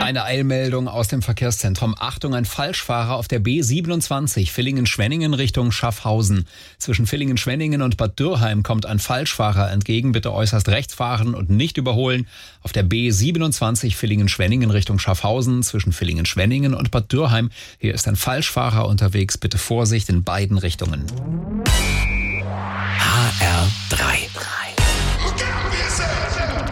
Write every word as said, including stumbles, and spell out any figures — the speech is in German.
Eine Eilmeldung aus dem Verkehrszentrum. Achtung, ein Falschfahrer auf der B siebenundzwanzig Villingen-Schwenningen Richtung Schaffhausen. Zwischen Villingen-Schwenningen und Bad Dürrheim kommt ein Falschfahrer entgegen. Bitte äußerst rechts fahren und nicht überholen. Auf der B siebenundzwanzig Villingen-Schwenningen Richtung Schaffhausen zwischen Villingen-Schwenningen und Bad Dürrheim. Hier ist ein Falschfahrer unterwegs. Bitte Vorsicht in beiden Richtungen. H R drei.